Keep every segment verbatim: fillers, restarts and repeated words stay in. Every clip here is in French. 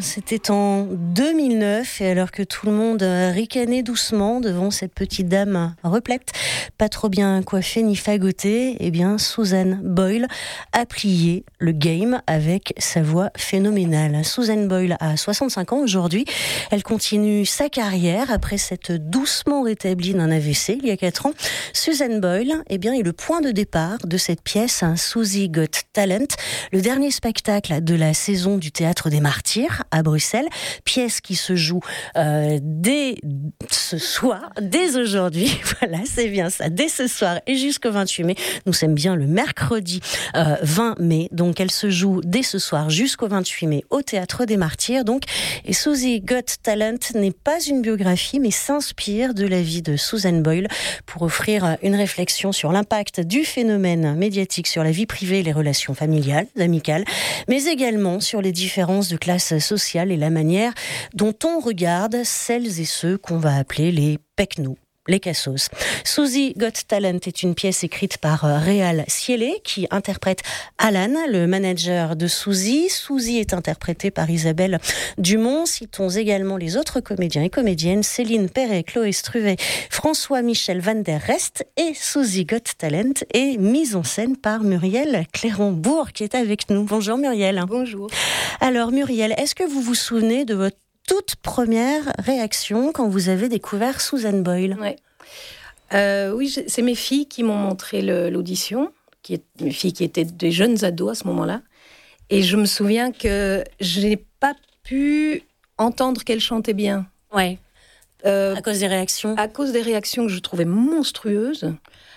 c'était en deux mille neuf, et alors que tout le monde ricanait doucement devant cette petite dame replète, pas trop bien coiffée ni fagotée, eh bien Susan Boyle a plié le game avec sa voix phénoménale. Susan Boyle a soixante-cinq ans aujourd'hui. Elle continue sa carrière après s'être doucement rétablie d'un A V C il y a quatre ans. Susan Boyle, eh bien, est le point de départ de cette pièce, un Susie Got Talent, le dernier spectacle de la saison du Théâtre des Martyrs à Bruxelles, pièce qui se joue euh, dès ce soir, dès aujourd'hui, voilà, c'est bien ça, dès ce soir et jusqu'au vingt-huit mai. Nous sommes bien le mercredi euh, vingt mai, donc elle se joue dès ce soir jusqu'au vingt-huit mai au Théâtre des Martyrs. Donc, et Susie Got Talent n'est pas une biographie, mais s'inspire de la vie de Susan Boyle pour offrir une réflexion sur l'impact du phénomène médiatique sur la vie privée et les relations familiales, amicales, mais également sur les différences de classe sociale et la manière dont on regarde celles et ceux qu'on va appeler les pecnos, les cassos. Susie Got Talent est une pièce écrite par Réal Sielé, qui interprète Alan, le manager de Susie. Susie est interprétée par Isabelle Dumont. Citons également les autres comédiens et comédiennes, Céline Perret, Chloé Struvet, François-Michel Van der Rest, et Susie Got Talent est mise en scène par Muriel Clérambourg, qui est avec nous. Bonjour Muriel. Bonjour. Alors Muriel, est-ce que vous vous souvenez de votre toute première réaction quand vous avez découvert Susan Boyle? Ouais. Euh, oui, c'est mes filles qui m'ont montré le, l'audition, qui est, mes filles qui étaient des jeunes ados à ce moment-là. Et je me souviens que je n'ai pas pu entendre qu'elle chantait bien. Ouais. Euh, à cause des réactions À cause des réactions que je trouvais monstrueuses.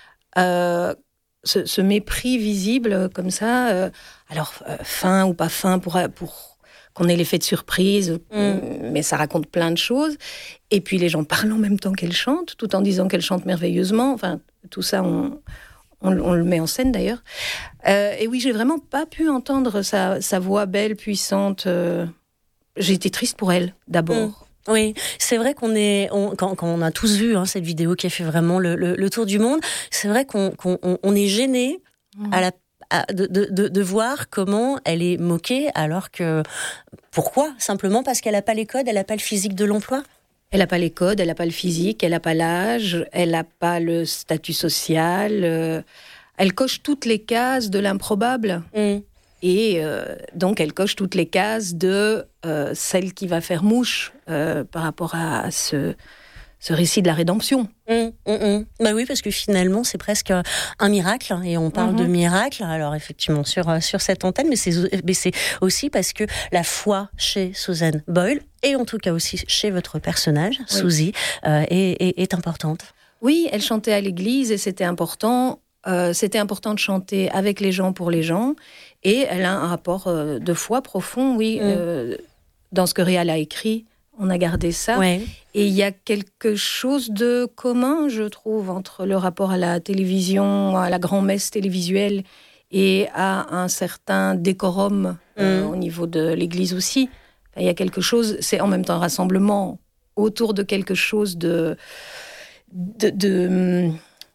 Euh, ce, ce mépris visible comme ça. Euh, alors, euh, fin ou pas fin pour... pour qu'on ait l'effet de surprise, mm. mais ça raconte plein de choses. Et puis les gens parlent en même temps qu'elle chante, tout en disant qu'elle chante merveilleusement. Enfin, tout ça, on, on, on le met en scène d'ailleurs. Euh, et oui, j'ai vraiment pas pu entendre sa, sa voix belle, puissante. Euh, j'ai été triste pour elle, d'abord. Mm. Oui, c'est vrai qu'on est, on, quand, quand on a tous vu hein, cette vidéo qui a fait vraiment le, le, le tour du monde, c'est vrai qu'on, qu'on on est gêné mm. à la De, de, de voir comment elle est moquée, alors que... Pourquoi ? Simplement parce qu'elle n'a pas les codes, elle n'a pas le physique de l'emploi ? Elle n'a pas les codes, elle n'a pas le physique, elle n'a pas l'âge, elle n'a pas le statut social. Euh, elle coche toutes les cases de l'improbable. Mm. Et euh, donc, elle coche toutes les cases de euh, celle qui va faire mouche euh, par rapport à, à ce... ce récit de la rédemption. Mmh, mmh, mmh. Bah oui, parce que finalement, c'est presque un miracle, hein, et on parle mmh. de miracle, alors effectivement, sur, sur cette antenne, mais c'est, mais c'est aussi parce que la foi chez Susan Boyle, et en tout cas aussi chez votre personnage, oui. Susie, euh, est, est, est importante. Oui, elle chantait à l'église, et c'était important. Euh, c'était important de chanter avec les gens, pour les gens, et elle a un rapport euh, de foi profond, oui, mmh. euh, dans ce que Réal a écrit. On a gardé ça. Ouais. Et il y a quelque chose de commun, je trouve, entre le rapport à la télévision, à la grand-messe télévisuelle, et à un certain décorum mmh. euh, au niveau de l'Église aussi. Il y a quelque chose, c'est en même temps un rassemblement autour de quelque chose de... de, de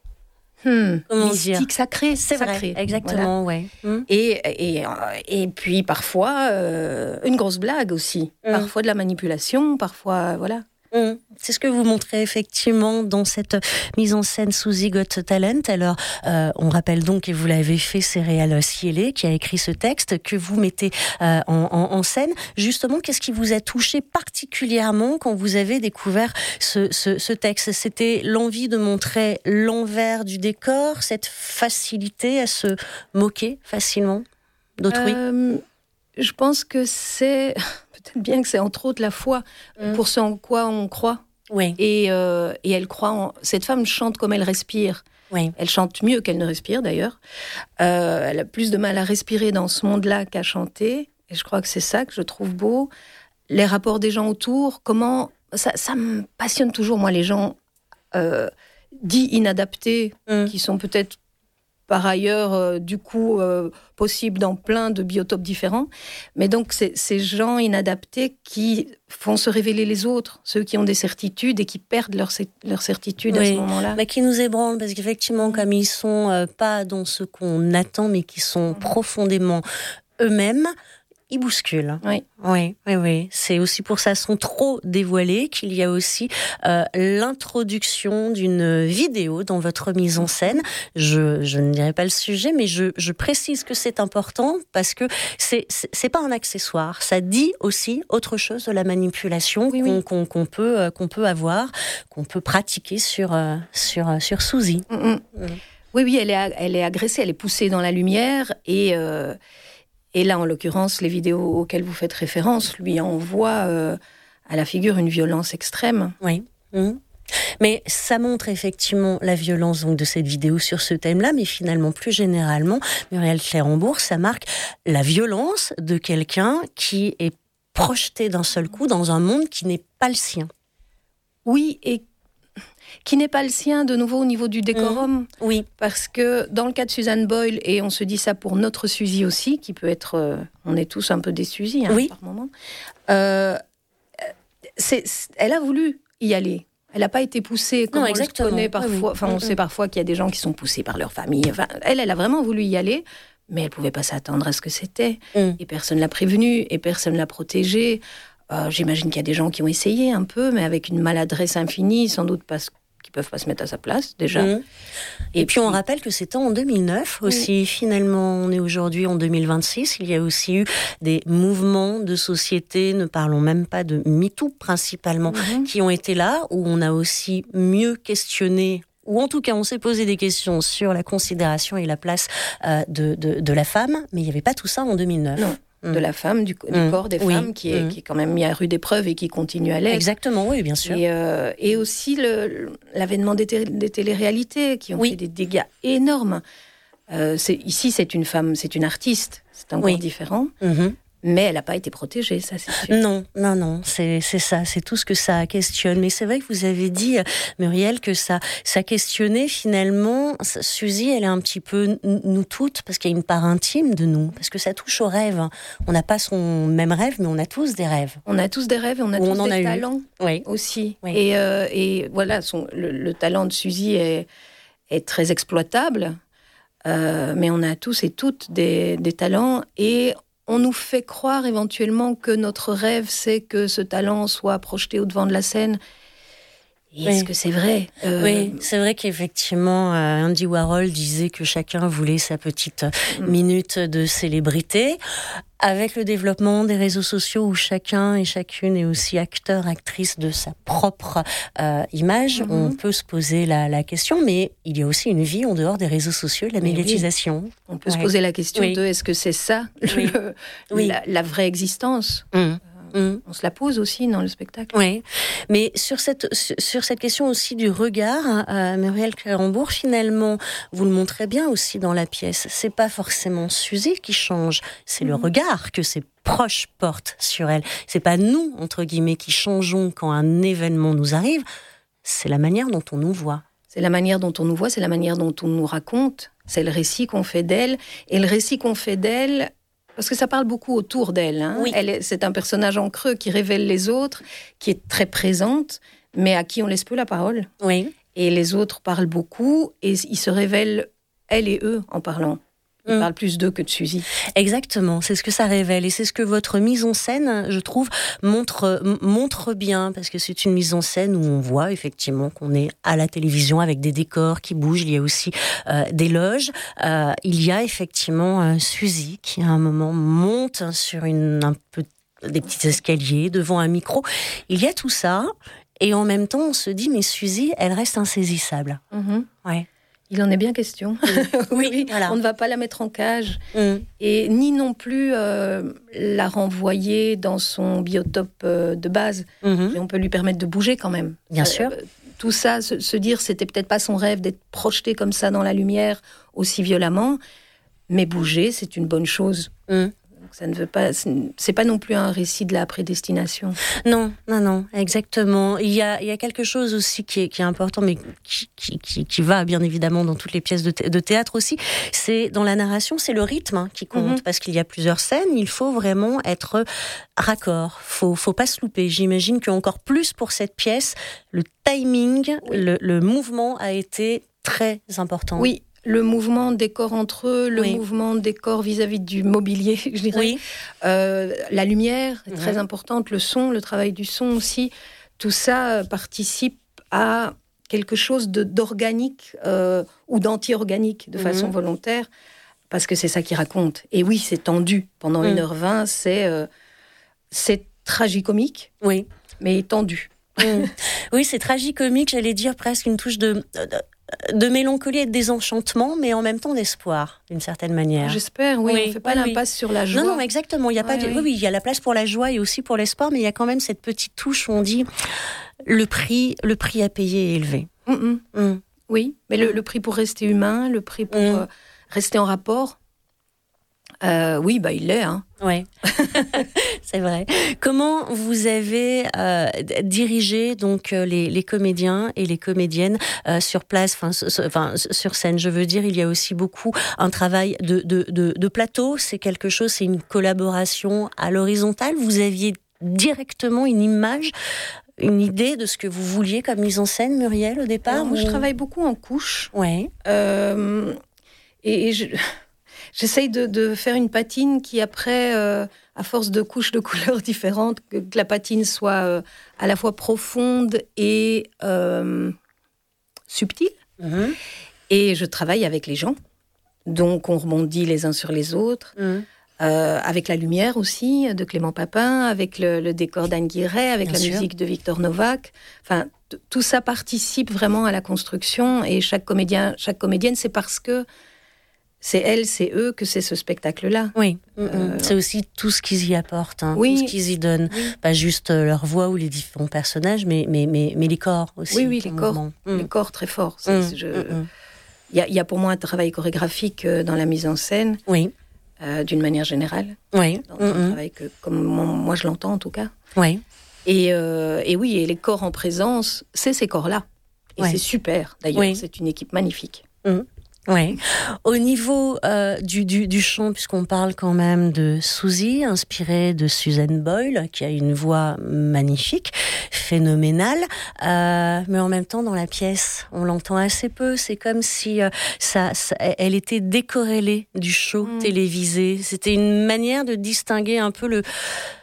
Hmm, mystique, dire sacré, c'est sacré. Vrai, exactement, voilà. Ouais. Mmh. Et, et, et puis parfois, euh, une grosse blague aussi. Mmh. Parfois de la manipulation, parfois, voilà. Mmh. C'est ce que vous montrez effectivement dans cette mise en scène Susie Got Talent. Alors, euh, on rappelle donc, et vous l'avez fait, c'est Réal Sielé qui a écrit ce texte que vous mettez euh, en, en, en scène. Justement, qu'est-ce qui vous a touché particulièrement quand vous avez découvert ce, ce, ce texte ? C'était l'envie de montrer l'envers du décor, cette facilité à se moquer facilement d'autrui ? euh, Je pense que c'est... Peut-être bien que c'est entre autres la foi mmh. pour ce en quoi on croit. Oui. Et, euh, et elle croit en... Cette femme chante comme elle respire. Oui. Elle chante mieux qu'elle ne respire d'ailleurs. Euh, elle a plus de mal à respirer dans ce monde-là qu'à chanter. Et je crois que c'est ça que je trouve beau. Les rapports des gens autour, comment... Ça, ça me passionne toujours, moi, les gens euh, dits inadaptés, mmh. qui sont peut-être par ailleurs, euh, du coup, euh, possible dans plein de biotopes différents. Mais donc, c'est ces gens inadaptés qui font se révéler les autres, ceux qui ont des certitudes et qui perdent leur, leur certitude oui, à ce moment-là. Mais qui nous ébranlent, parce qu'effectivement, comme ils sont euh, pas dans ce qu'on attend, mais qui sont mmh. profondément eux-mêmes, il bouscule. Oui. Oui, oui, oui. C'est aussi pour ça, sans trop dévoiler, qu'il y a aussi euh, l'introduction d'une vidéo dans votre mise en scène. Je, je ne dirai pas le sujet, mais je, je précise que c'est important parce que c'est, c'est, c'est pas un accessoire. Ça dit aussi autre chose de la manipulation oui, qu'on, oui. qu'on, qu'on peut, euh, qu'on peut avoir, qu'on peut pratiquer sur, euh, sur, euh, sur Suzy. Mm-hmm. Mm. Oui, oui, elle est, elle est agressée, elle est poussée dans la lumière et... Euh... Et là, en l'occurrence, les vidéos auxquelles vous faites référence lui envoient euh, à la figure une violence extrême. Oui. Mmh. Mais ça montre effectivement la violence donc, de cette vidéo sur ce thème-là, mais finalement, plus généralement, Muriel Clérambourg, ça marque la violence de quelqu'un qui est projeté d'un seul coup dans un monde qui n'est pas le sien. Oui, et qui n'est pas le sien, de nouveau, au niveau du décorum. Mmh. Oui. Parce que dans le cas de Suzanne Boyle, et on se dit ça pour notre Suzy aussi, qui peut être... Euh, on est tous un peu des Suzy, hein, oui. par moment. Euh, c'est, c'est, elle a voulu y aller. Elle n'a pas été poussée, comme non, on exactement. le connaît parfois. Oui, oui. Enfin, on mmh. sait parfois qu'il y a des gens qui sont poussés par leur famille. Enfin, elle, elle a vraiment voulu y aller, mais elle ne pouvait pas s'attendre à ce que c'était. Mmh. Et personne ne l'a prévenue, et personne ne l'a protégée. Euh, j'imagine qu'il y a des gens qui ont essayé un peu, mais avec une maladresse infinie, sans doute parce que qui peuvent pas se mettre à sa place, déjà. Mmh. Et, et puis, puis, on rappelle que c'était en deux mille neuf aussi. Mmh. Finalement, on est aujourd'hui en deux mille vingt-six. Il y a aussi eu des mouvements de société, ne parlons même pas de MeToo principalement, mmh. qui ont été là, où on a aussi mieux questionné ou en tout cas, on s'est posé des questions sur la considération et la place euh, de, de, de la femme, mais il n'y avait pas tout ça en deux mille neuf. Non. De la femme, du, du mmh. corps des oui. femmes, qui est, mmh. qui est quand même mis à rude épreuve et qui continue à l'être. Exactement, oui, bien sûr. Et, euh, et aussi le, l'avènement des, té- des téléréalités, qui ont oui. fait des dégâts énormes. Euh, c'est, ici, c'est une femme, c'est une artiste, c'est encore oui. différent. Mmh. Mais elle n'a pas été protégée, ça c'est sûr. Non, non, non, c'est, c'est ça, c'est tout ce que ça questionne. Mais c'est vrai que vous avez dit, Muriel, que ça, ça questionnait finalement, Suzy, elle est un petit peu nous toutes, parce qu'il y a une part intime de nous, parce que ça touche aux rêves. On n'a pas son même rêve, mais on a tous des rêves. On a tous des rêves et on a Ou tous on des a talents oui. aussi. Oui. Et, euh, et voilà, son, le, le talent de Suzy est, est très exploitable, euh, mais on a tous et toutes des, des talents et on nous fait croire éventuellement que notre rêve, c'est que ce talent soit projeté au devant de la scène. Et est-ce oui. que c'est vrai euh... Oui, c'est vrai qu'effectivement, euh, Andy Warhol disait que chacun voulait sa petite mmh. minute de célébrité. Avec le développement des réseaux sociaux où chacun et chacune est aussi acteur, actrice de sa propre euh, image, mmh. on peut se poser la, la question, mais il y a aussi une vie en dehors des réseaux sociaux, de la mais médiatisation. Oui. On peut ouais. se poser la question oui. de est-ce que c'est ça, oui. Le, oui. La, la vraie existence mmh. Mmh. On se la pose aussi dans le spectacle. Oui, mais sur cette, sur cette question aussi du regard, euh, Muriel Clérambourg, finalement, vous le montrez bien aussi dans la pièce, c'est pas forcément Suzy qui change, c'est mmh. le regard que ses proches portent sur elle. C'est pas nous, entre guillemets, qui changeons quand un événement nous arrive, c'est la manière dont on nous voit. C'est la manière dont on nous voit, c'est la manière dont on nous raconte, c'est le récit qu'on fait d'elle, et le récit qu'on fait d'elle... Parce que ça parle beaucoup autour d'elle. Hein. Oui. Elle est, c'est un personnage en creux qui révèle les autres, qui est très présente, mais à qui on laisse peu la parole. Oui. Et les autres parlent beaucoup, et ils se révèlent, elle et eux, en parlant. Ils mmh. parlent plus d'eux que de Suzy. Exactement, c'est ce que ça révèle. Et c'est ce que votre mise en scène, je trouve, montre, montre bien. Parce que c'est une mise en scène où on voit effectivement qu'on est à la télévision avec des décors qui bougent. Il y a aussi euh, des loges. Euh, il y a effectivement euh, Suzy qui, à un moment, monte sur une, un peu, des petits escaliers devant un micro. Il y a tout ça. Et en même temps, on se dit, mais Suzy, elle reste insaisissable. Mmh. Ouais. Il en est bien question. oui, oui voilà. On ne va pas la mettre en cage. Mm. Et ni non plus euh, la renvoyer dans son biotope euh, de base. Mm-hmm. Mais on peut lui permettre de bouger quand même. Bien euh, sûr. Euh, tout ça, se, se dire, c'était peut-être pas son rêve d'être projeté comme ça dans la lumière aussi violemment. Mais bouger, c'est une bonne chose. Mm. Ça ne veut pas, c'est pas non plus un récit de la prédestination. Non, non, non, exactement. Il y a, il y a quelque chose aussi qui est, qui est important, mais qui, qui, qui, qui va bien évidemment dans toutes les pièces de, thé- de théâtre aussi. C'est dans la narration, c'est le rythme hein, qui compte, mm-hmm. parce qu'il y a plusieurs scènes. Il faut vraiment être raccord. Faut, faut pas se louper. J'imagine qu'encore plus pour cette pièce, le timing, oui. le, le mouvement a été très important. Oui. le mouvement des corps entre eux, le oui. mouvement des corps vis-à-vis du mobilier, je dirais. Oui. Euh, la lumière est mmh. très importante, le son, le travail du son aussi. Tout ça participe à quelque chose de, d'organique euh, ou d'anti-organique de mmh. façon volontaire, parce que c'est ça qui raconte. Et oui, c'est tendu. Pendant mmh. une heure vingt, c'est, euh, c'est tragicomique, oui. mais tendu. Mmh. Oui, c'est tragicomique, j'allais dire presque une touche de... de... de mélancolie et de désenchantement, mais en même temps d'espoir, d'une certaine manière. J'espère, oui. oui on ne fait pas oui, l'impasse oui. sur la joie. Non, non, exactement. Il y a ouais, pas de... oui. oui, oui, il y a la place pour la joie et aussi pour l'espoir, mais il y a quand même cette petite touche où on dit le prix, le prix à payer est élevé. Mm-hmm. Mm. Oui, mais le, le prix pour rester humain, le prix pour mm. euh, rester en rapport, euh, oui, bah, il l'est. Hein. Oui, c'est vrai. Comment vous avez euh, dirigé donc euh, les, les comédiens et les comédiennes euh, sur place, enfin sur scène, je veux dire, il y a aussi beaucoup un travail de, de, de, de plateau. C'est quelque chose, c'est une collaboration à l'horizontale. Vous aviez directement une image, une idée de ce que vous vouliez comme mise en scène, Muriel, au départ? Alors, moi, je travaille beaucoup en couches. Ouais. Euh, et, et je... J'essaye de, de faire une patine qui, après, euh, à force de couches de couleurs différentes, que, que la patine soit euh, à la fois profonde et euh, subtile. Mmh. Et je travaille avec les gens. Donc, on rebondit les uns sur les autres. Mmh. Euh, avec la lumière aussi, de Clément Papin, avec le, le décor d'Anne Guiret, avec Bien la sûr. musique de Victor Novak. Enfin, t- tout ça participe vraiment à la construction. Et chaque comédien, chaque comédienne, c'est parce que c'est elle, c'est eux que c'est ce spectacle-là. Oui, euh... c'est aussi tout ce qu'ils y apportent, hein, oui. tout ce qu'ils y donnent. Oui. Pas juste leur voix ou les différents personnages, mais, mais, mais, mais les corps aussi. Oui, oui, les corps, mm. les corps très forts. Il mm. je... mm. y, y a pour moi un travail chorégraphique dans la mise en scène, oui. euh, d'une manière générale. Oui. Dans mm. un travail que, comme moi je l'entends en tout cas. Oui. Et, euh, et oui, et les corps en présence, c'est ces corps-là. Et ouais. c'est super, d'ailleurs, oui. c'est une équipe magnifique. Mm. Oui. Au niveau euh, du, du, du chant, puisqu'on parle quand même de Suzy, inspirée de Susan Boyle, qui a une voix magnifique, phénoménale, euh, mais en même temps dans la pièce, on l'entend assez peu. C'est comme si euh, ça, ça, elle était décorrélée du show mmh. télévisé. C'était une manière de distinguer un peu le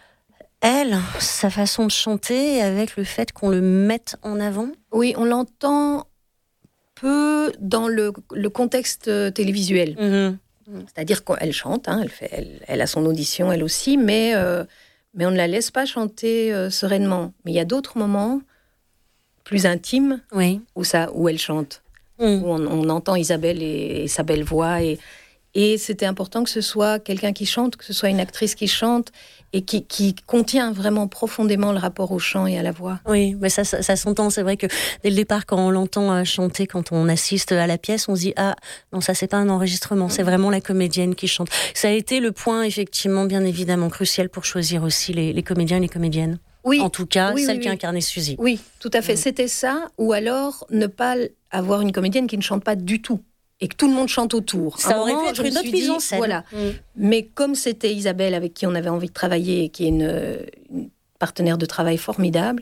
elle, sa façon de chanter, avec le fait qu'on le mette en avant. Oui, on l'entend peu dans le, le contexte télévisuel. Mmh. C'est-à-dire qu'elle chante, hein, elle, fait, elle, elle a son audition, elle aussi, mais, euh, mais on ne la laisse pas chanter euh, sereinement. Mais il y a d'autres moments plus intimes oui. où, ça, où elle chante, mmh. où on, on entend Isabelle et, et sa belle voix. Et, et c'était important que ce soit quelqu'un qui chante, que ce soit une actrice qui chante, et qui, qui contient vraiment profondément le rapport au chant et à la voix. Oui, mais ça, ça, ça s'entend. C'est vrai que dès le départ, quand on l'entend chanter, quand on assiste à la pièce, on se dit « Ah, non, ça, c'est pas un enregistrement, mmh. c'est vraiment la comédienne qui chante ». Ça a été le point, effectivement, bien évidemment, crucial pour choisir aussi les, les comédiens et les comédiennes. Oui. En tout cas, oui, celle oui, qui oui. incarnait Suzy. Oui, tout à fait. Mmh. C'était ça, ou alors ne pas avoir une comédienne qui ne chante pas du tout. Et que tout le monde chante autour. Ça aurait pu être une autre mise en scène. Voilà. Mm. Mais comme c'était Isabelle avec qui on avait envie de travailler, et qui est une, une partenaire de travail formidable,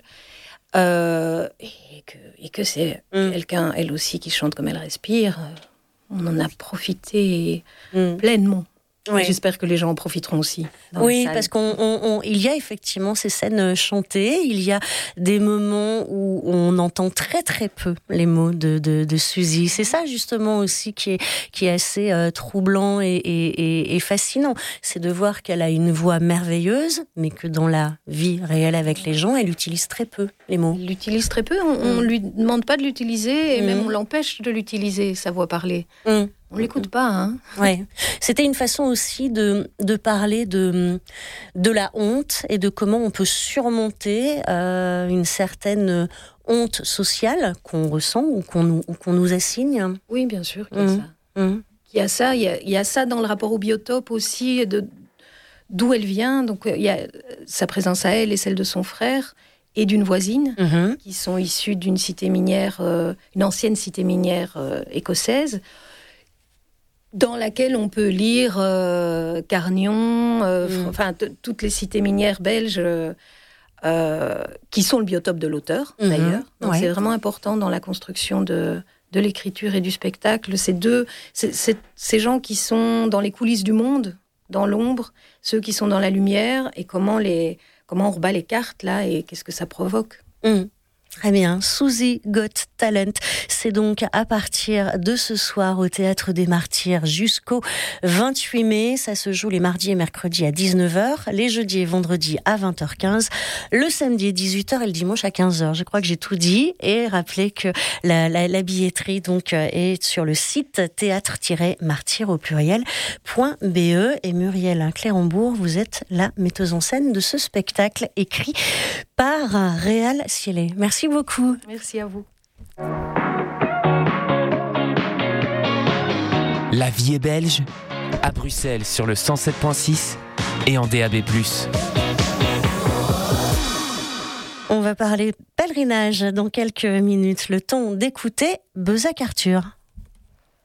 euh, et, que, et que c'est mm. quelqu'un, elle aussi, qui chante comme elle respire, on en a profité mm. pleinement. Oui. J'espère que les gens en profiteront aussi. Oui, parce qu'on, on, on, il y a effectivement ces scènes chantées. Il y a des moments où on entend très très peu les mots de, de, de Suzy. C'est ça justement aussi qui est, qui est assez euh, troublant et, et, et, et fascinant. C'est de voir qu'elle a une voix merveilleuse, mais que dans la vie réelle avec les gens, elle utilise très peu les mots. Elle l'utilise très peu. On ne mm. lui demande pas de l'utiliser et mm. même on l'empêche de l'utiliser, sa voix parlée. Mm. On ne l'écoute pas, hein. Ouais. C'était une façon aussi de, de parler de, de la honte et de comment on peut surmonter euh, une certaine honte sociale qu'on ressent ou qu'on nous, ou qu'on nous assigne. Oui, bien sûr qu'il y a mmh. ça. Mmh. Il y a ça, il y a, il y a ça dans le rapport au biotope aussi, de, d'où elle vient. Donc, il y a sa présence à elle et celle de son frère et d'une voisine mmh. qui sont issues d'une cité minière, euh, une ancienne cité minière euh, écossaise, dans laquelle on peut lire euh, Carnion, euh, mmh. enfin t- toutes les cités minières belges euh, euh, qui sont le biotope de l'auteur, mmh. d'ailleurs. Donc ouais. c'est vraiment important dans la construction de, de l'écriture et du spectacle. C'est deux, c'est, c'est, ces gens qui sont dans les coulisses du monde, dans l'ombre, ceux qui sont dans la lumière, et comment, les, comment on rebat les cartes, là, et qu'est-ce que ça provoque. Mmh. Très bien, Susie Got Talent, c'est donc à partir de ce soir au Théâtre des Martyrs jusqu'au vingt-huit mai. Ça se joue les mardis et mercredis à dix-neuf heures, les jeudis et vendredis à vingt heures quinze, le samedi à dix-huit heures et le dimanche à quinze heures. Je crois que j'ai tout dit, et rappelez que la, la, la billetterie donc est sur le site théâtre-martyr au pluriel .be. Et Muriel Clérambourg, vous êtes la metteuse en scène de ce spectacle écrit par Réal Sielé. Merci beaucoup. Merci à vous. La vie est belge, à Bruxelles sur le cent sept virgule six et en D A B plus. On va parler pèlerinage dans quelques minutes. Le temps d'écouter Bezac Arthur.